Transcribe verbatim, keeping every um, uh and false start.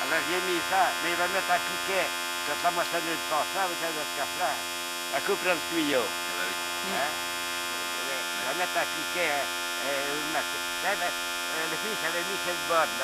Alors j'ai mis ça, mais il va mettre un piquet. Quand la moissonneuse passe là, vous savez, ce qu'il là, elle coupera le tuyau. Eh ben oui. Hein? Il va mettre un piquet, euh, euh, mettre- ça, ben, euh, le fils avait mis cette boîte